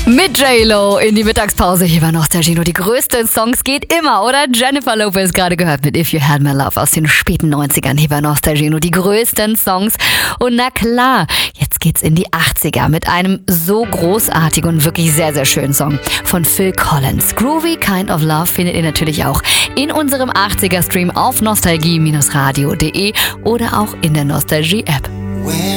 Mit J-Lo in die Mittagspause hier bei Nostalgie. Nur die größten Songs geht immer, oder? Jennifer Lopez gerade gehört mit If You Had My Love aus den späten 90ern hier bei Nostalgie. Nur die größten Songs. Und na klar, jetzt geht's in die 80er mit einem so großartigen und wirklich sehr, sehr schönen Song von Phil Collins. Groovy Kind of Love findet ihr natürlich auch in unserem 80er-Stream auf nostalgie-radio.de oder auch in der Nostalgie-App.